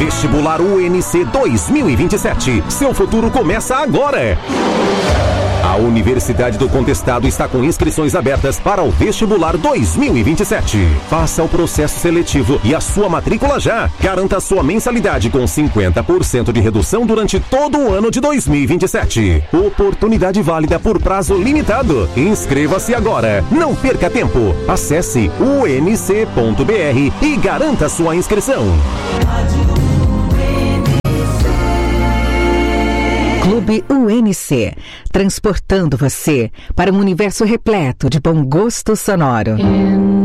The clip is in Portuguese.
Vestibular UNC 2027. Seu futuro começa agora. A Universidade do Contestado está com inscrições abertas para o Vestibular 2027. Faça o processo seletivo e a sua matrícula já. Garanta a sua mensalidade com 50% de redução durante todo o ano de 2027. Oportunidade válida por prazo limitado. Inscreva-se agora. Não perca tempo. Acesse unc.br e garanta sua inscrição. Clube UNC, transportando você para um universo repleto de bom gosto sonoro.